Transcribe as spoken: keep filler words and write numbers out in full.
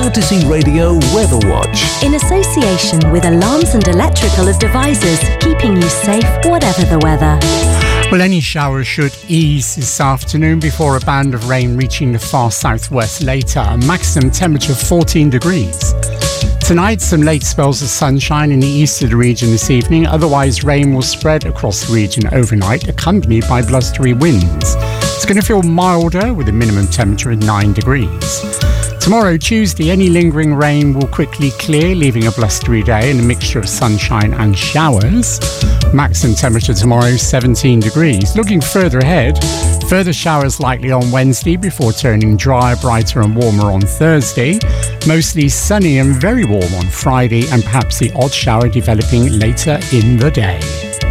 Odyssey Radio Weather Watch. In association with Alarms and Electrical Devices, keeping you safe whatever the weather. Well, any showers should ease this afternoon before a band of rain reaching the far southwest later. A maximum temperature of fourteen degrees. Tonight, some late spells of sunshine in the east of the region this evening. Otherwise, rain will spread across the region overnight, accompanied by blustery winds. It's going to feel milder with a minimum temperature of nine degrees. Tomorrow, Tuesday, any lingering rain will quickly clear, leaving a blustery day and a mixture of sunshine and showers. Maximum temperature tomorrow, seventeen degrees. Looking further ahead, further showers likely on Wednesday before turning drier, brighter and warmer on Thursday. Mostly sunny and very warm on Friday, and perhaps the odd shower developing later in the day.